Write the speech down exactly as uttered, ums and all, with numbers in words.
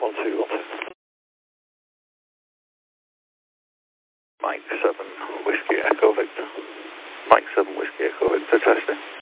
One two one two. Mike seven Whiskey Echo Victor. Mike seven Whiskey Echo Victor testing.